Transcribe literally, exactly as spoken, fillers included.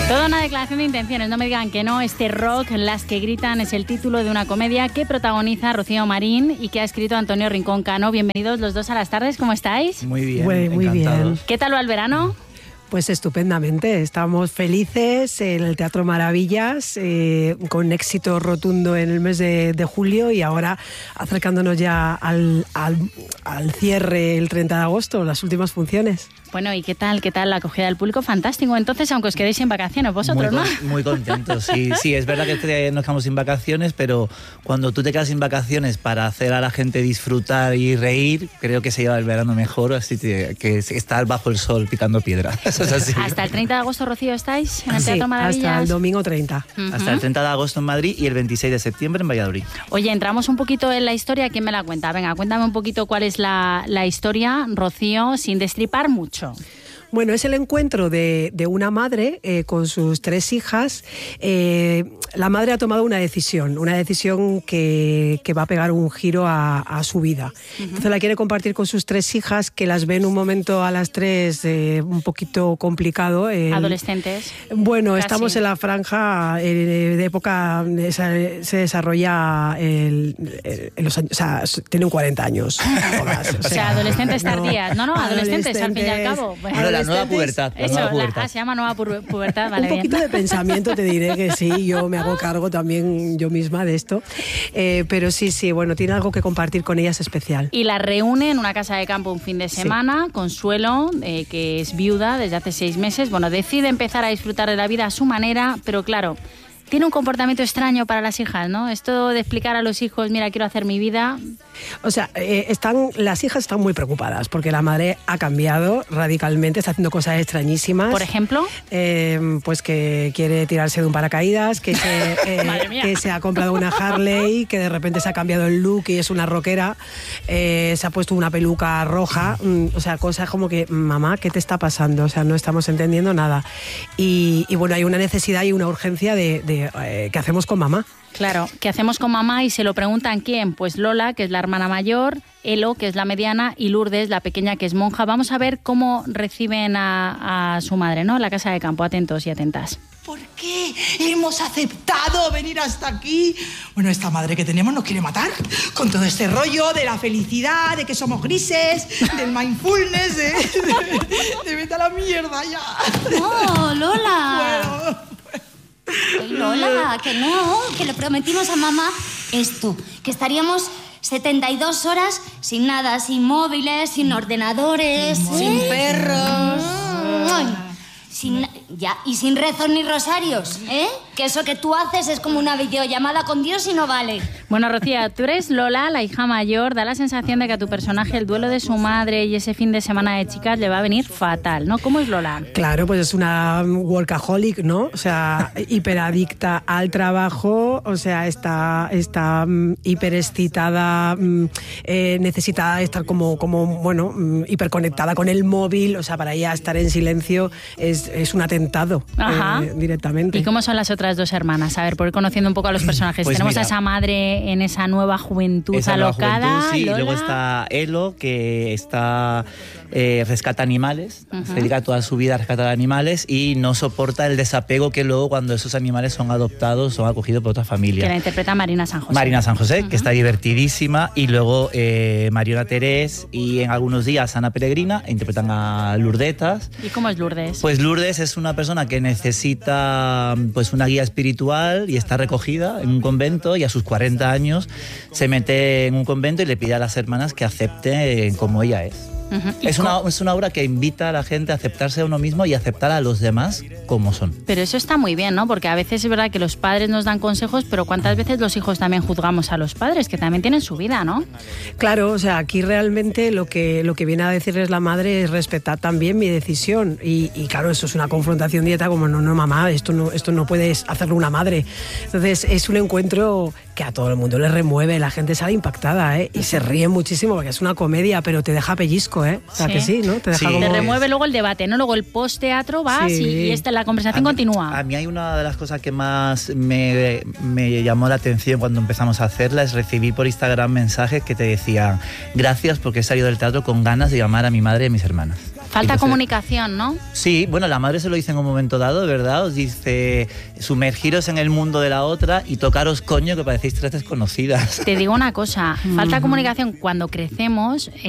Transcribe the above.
Toda una declaración de intenciones, no me digan que no. Este rock, Las que gritan, es el título de una comedia que protagoniza Rocío Marín y que ha escrito Antonio Rincón Cano. Bienvenidos los dos a Las Tardes, ¿cómo estáis? Muy bien, muy, muy bien. ¿Qué tal va el verano? Pues estupendamente, estamos felices en el Teatro Maravillas, eh, con éxito rotundo en el mes de, de julio y ahora acercándonos ya al, al, al cierre el treinta de agosto, las últimas funciones. Bueno, ¿y qué tal? ¿Qué tal la acogida del público? Fantástico. Entonces, aunque os quedéis sin vacaciones vosotros, muy, ¿no? Muy contentos, sí. Sí, es verdad que nos quedamos sin vacaciones, pero cuando tú te quedas sin vacaciones para hacer a la gente disfrutar y reír, creo que se lleva el verano mejor, así que, que estar bajo el sol picando piedra. Eso es así. Hasta el treinta de agosto, Rocío, ¿estáis en el Sí, Teatro Maravillas? hasta el domingo treinta. Uh-huh. Hasta el treinta de agosto en Madrid y el veintiséis de septiembre en Valladolid. Oye, entramos un poquito en la historia. ¿Quién me la cuenta? Venga, cuéntame un poquito cuál es la, la historia, Rocío, sin destripar mucho. Bueno, es el encuentro de, de una madre eh, con sus tres hijas. Eh, la madre ha tomado una decisión, una decisión que, que va a pegar un giro a, a su vida. Uh-huh. Entonces la quiere compartir con sus tres hijas, que las ven un momento a las tres eh, un poquito complicado. Eh, Adolescentes. Bueno, Casi. Estamos en la franja eh, de época, se, se desarrolla el, el, en los años, o sea, tienen cuarenta años. Todas, o, sea, o sea, adolescentes tardías. No, no, adolescentes, adolescentes al fin y al cabo. Bueno, la nueva pubertad. La Eso, nueva pubertad. La, ah, se llama nueva pu- pubertad, vale. Un poquito bien. de pensamiento, te diré que sí, yo me hago cargo también yo misma de esto. Eh, pero sí, sí, bueno, tiene algo que compartir con ellas especial. Y la reúne en una casa de campo un fin de semana. Sí. Consuelo, eh, que es viuda desde hace seis meses, bueno, decide empezar a disfrutar de la vida a su manera, pero claro, tiene un comportamiento extraño para las hijas, ¿no? Esto de explicar a los hijos, mira, quiero hacer mi vida. O sea, eh, están, las hijas están muy preocupadas porque la madre ha cambiado radicalmente, está haciendo cosas extrañísimas. ¿Por ejemplo? Eh, pues que quiere tirarse de un paracaídas, que se, eh, que se ha comprado una Harley, que de repente se ha cambiado el look y es una rockera, eh, se ha puesto una peluca roja, mm, o sea, cosas como que, mamá, ¿qué te está pasando? O sea, no estamos entendiendo nada. Y, y bueno, hay una necesidad y una urgencia de, de eh, ¿qué hacemos con mamá? Claro, ¿qué hacemos con mamá? Y se lo preguntan quién, pues Lola, que es la hermana mayor, Elo, que es la mediana, y Lourdes, la pequeña, que es monja. Vamos a ver cómo reciben a, a su madre, ¿no? En la casa de campo, atentos y atentas. ¿Por qué hemos aceptado venir hasta aquí? Bueno, esta madre que tenemos nos quiere matar con todo este rollo de la felicidad, de que somos grises, del mindfulness, de, de, de vete a la mierda ya. No, Lola. Bueno. Ay, Lola, que no, que le prometimos a mamá esto, que estaríamos setenta y dos horas sin nada, sin móviles, sin ordenadores, sin, ¿eh? sin perros, Ay, sin, ya, y sin rezos ni rosarios, ¿eh? Que eso que tú haces es como una videollamada con Dios y no vale. Bueno, Rocío, tú eres Lola, la hija mayor. Da la sensación de que a tu personaje el duelo de su madre y ese fin de semana de chicas le va a venir fatal, ¿no? ¿Cómo es Lola? Claro, pues es una workaholic, ¿no? O sea, hiperadicta al trabajo, o sea, está, está um, hiperexcitada, um, eh, necesita estar como, como bueno, um, hiperconectada con el móvil, o sea, para ella estar en silencio es, es un atentado eh, directamente. ¿Y cómo son las otras dos hermanas? A ver, por ir conociendo un poco a los personajes. Pues Tenemos mira, a esa madre en esa nueva juventud esa nueva alocada. Juventud, sí, Lola. y luego está Elo, que está eh, rescata animales, uh-huh. se dedica toda su vida a rescatar animales y no soporta el desapego que luego cuando esos animales son adoptados son acogidos por otra familia. Que la interpreta Marina San José. Marina San José, uh-huh. que está divertidísima, y luego eh, Mariona Terés y en algunos días Ana Peregrina interpretan a Lourdetas. ¿Y cómo es Lourdes? Pues Lourdes es una persona que necesita pues una guía espiritual y está recogida en un convento y a sus cuarenta años se mete en un convento y le pide a las hermanas que acepten como ella es. Uh-huh. Es, una, es una obra que invita a la gente a aceptarse a uno mismo y aceptar a los demás como son. Pero eso está muy bien, ¿no? Porque a veces es verdad que los padres nos dan consejos, pero ¿cuántas veces los hijos también juzgamos a los padres, que también tienen su vida, ¿no? Claro, o sea, aquí realmente lo que, lo que viene a decirles la madre es respetar también mi decisión. Y, y claro, eso es una confrontación directa como, no, no, mamá, esto no, esto no puedes hacerlo una madre. Entonces es un encuentro que a todo el mundo le remueve, la gente sale impactada, ¿eh? Y se ríe muchísimo porque es una comedia, pero te deja pellizco, ¿eh? O sea, sí. que sí, ¿no? Te deja sí. como... Te remueve luego el debate, ¿no? Luego el post-teatro vas sí. y, y esta es la conversación a mí, continúa. A mí hay una de las cosas que más me, me llamó la atención cuando empezamos a hacerla, es recibir por Instagram mensajes que te decían gracias porque he salido del teatro con ganas de llamar a mi madre y a mis hermanas. Falta Entonces, comunicación, ¿no? Sí, bueno, la madre se lo dice en un momento dado, ¿verdad? Os dice, sumergiros en el mundo de la otra y tocaros coño que parecéis tres desconocidas. Te digo una cosa, falta comunicación cuando crecemos.